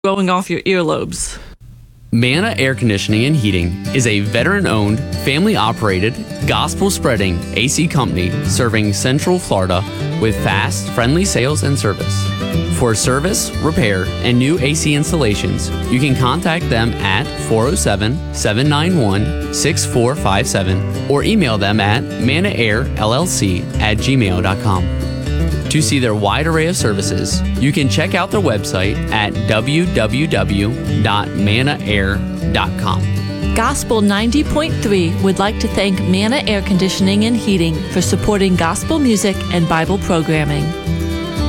going off your earlobes. Manna Air Conditioning and Heating is a veteran-owned, family-operated, gospel-spreading AC company serving Central Florida with fast, friendly sales and service. For service, repair, and new AC installations, you can contact them at 407-791-6457 or email them at mannaairllc@gmail.com. To see their wide array of services, you can check out their website at www.mannaair.com. Gospel 90.3 would like to thank Manna Air Conditioning and Heating for supporting gospel music and Bible programming.